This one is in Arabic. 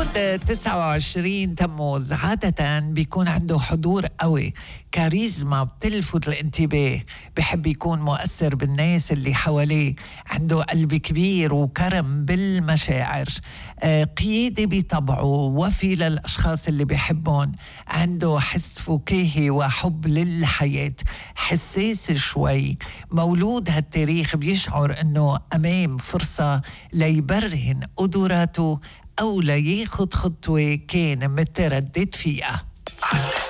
مولود 29 تموز عادة بيكون عنده حضور قوي، كاريزما بتلفت الانتباه، بحب يكون مؤثر بالناس اللي حواليه، عنده قلب كبير وكرم بالمشاعر، قيادي بطبعه، وفي للأشخاص اللي بيحبون، عنده حس فكاهي وحب للحياة، حساس شوي. مولود هالتاريخ بيشعر أنه أمام فرصة ليبرهن قدراته أو لياخد خطوة كان متردد فيها.